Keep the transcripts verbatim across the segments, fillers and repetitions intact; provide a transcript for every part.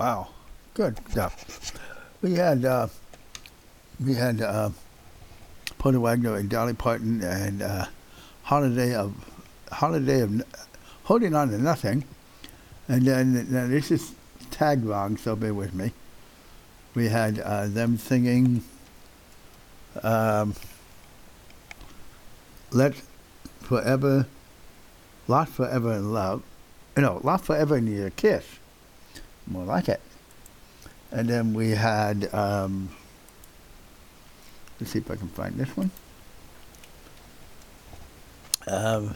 Wow, good stuff. We had uh, we had uh, Porter Wagoner and Dolly Parton and uh, Holiday of Holiday of Holding On to Nothing, and then now this is tagged wrong, so bear with me. We had uh, them singing um, "Let's Forever." Lost Forever in Love. No, Lost Forever in Your Kiss. More like it. And then we had, um, let's see if I can find this one. Um,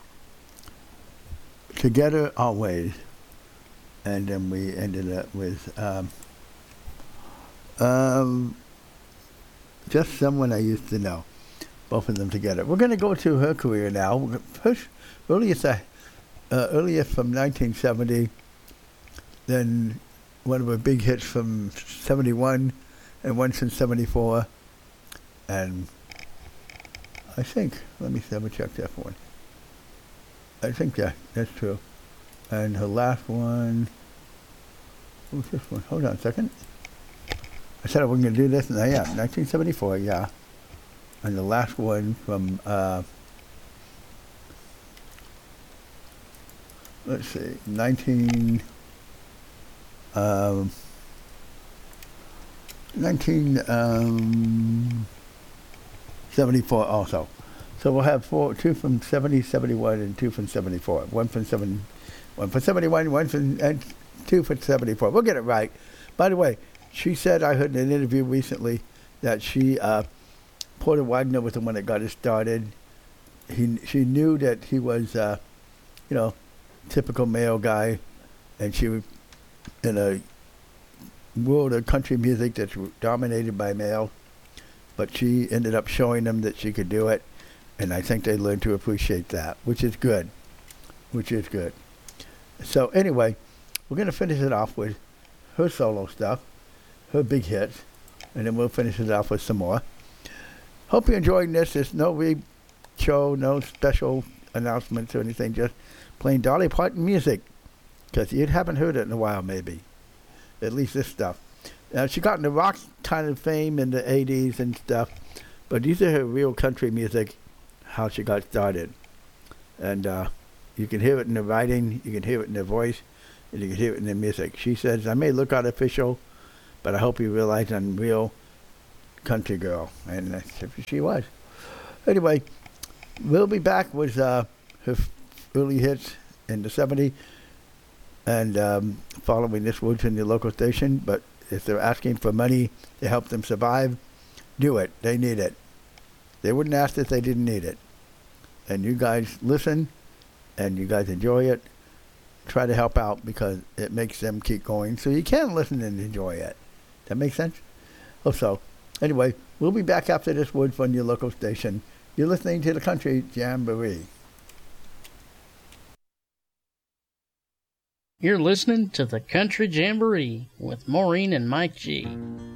Together Always. And then we ended up with um, um, Just Someone I Used to Know. Both of them together. We're going to go to her career now. We're gonna push earliest, uh, earliest from nineteen seventy, then one of her big hits from seventy-one, and one from seventy-four, and I think, let me double check that one. I think, yeah, that's true. And her last one, what's this one? Hold on a second. I said I wasn't going to do this, and I am. nineteen seventy-four, yeah. And the last one from, uh, let's see, nineteen, um, nineteen seventy-four also. So we'll have four, two from seventy, seventy-one, and two from seventy-four. One from seven, one from seventy-one, one from, and two from seventy-four. We'll get it right. By the way, she said, I heard in an interview recently that she, uh, Porter Wagoner was the one that got it started. He, she knew that he was, uh, you know, typical male guy, and she was in a world of country music that's dominated by male. But she ended up showing them that she could do it, and I think they learned to appreciate that, which is good, which is good. So anyway, we're going to finish it off with her solo stuff, her big hits, and then we'll finish it off with some more. Hope you're enjoying this. There's no re show, no special announcements or anything, just plain Dolly Parton music, because you haven't heard it in a while, maybe. At least this stuff. Now, she got into rock kind of fame in the eighties and stuff, but these are her real country music, how she got started. And uh, you can hear it in the writing, you can hear it in the voice, and you can hear it in the music. She says, I may look artificial, but I hope you realize I'm real country girl, and that's what she was. Anyway, we'll be back with uh, her early hits in the seventies, and um, following this Woods in the local station. But if they're asking for money to help them survive, do it. They need it. They wouldn't ask if they didn't need it. And you guys listen, and you guys enjoy it. Try to help out, because it makes them keep going, so you can listen and enjoy it. That makes sense? Hope so. Anyway, we'll be back after this word from your local station. You're listening to the Country Jamboree. You're listening to the Country Jamboree with Maureen and Mike G.